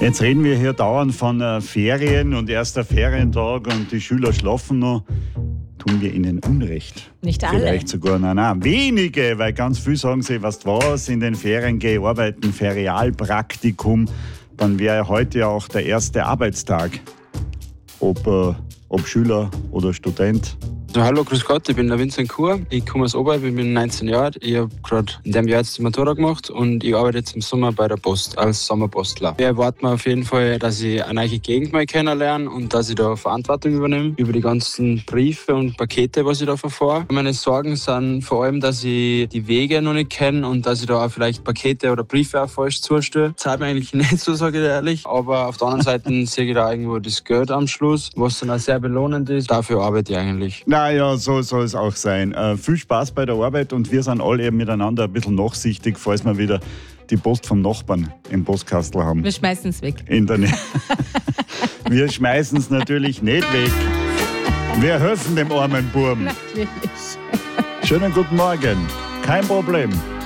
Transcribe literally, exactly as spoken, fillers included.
Jetzt reden wir hier dauernd von äh, Ferien und erster Ferientag und die Schüler schlafen noch. Tun wir ihnen Unrecht? Nicht alle. Vielleicht sogar, nein, nein, wenige, weil ganz viel sagen sie, weißt du was, in den Ferien gehe ich arbeiten, Ferialpraktikum, dann wäre heute ja auch der erste Arbeitstag. Ob, äh, ob Schüler oder Student. Also, hallo, grüß Gott, ich bin der Vincent Kur, ich komme aus Oberalp, ich bin neunzehn Jahre alt, ich habe gerade in dem Jahr jetzt die Matura gemacht und ich arbeite jetzt im Sommer bei der Post als Sommerpostler. Wir erwarten auf jeden Fall, dass ich eine neue Gegend mal kennenlerne und dass ich da Verantwortung übernehme über die ganzen Briefe und Pakete, was ich da verfahre. Meine Sorgen sind vor allem, dass ich die Wege noch nicht kenne und dass ich da auch vielleicht Pakete oder Briefe auch falsch zustelle. Das zahlt mir eigentlich nicht so, sage ich ehrlich, aber auf der anderen Seite sehe ich da irgendwo das Geld am Schluss, was dann auch sehr belohnend ist. Dafür arbeite ich eigentlich. Naja, so soll es auch sein. Äh, viel Spaß bei der Arbeit und wir sind alle eben miteinander ein bisschen nachsichtig, falls wir wieder die Post vom Nachbarn im Postkastel haben. Wir schmeißen es weg. In der Nähe. Wir schmeißen es natürlich nicht weg. Wir helfen dem armen Buben. Natürlich. Schönen guten Morgen. Kein Problem.